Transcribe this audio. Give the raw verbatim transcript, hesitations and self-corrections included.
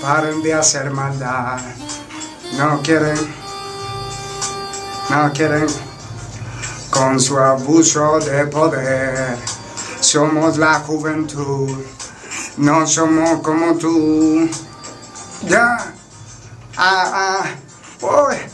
paren de hacer maldad. No quieren, no quieren, con su abuso de poder. Somos la juventud, no somos como tú. Ya, ah, ah, oh.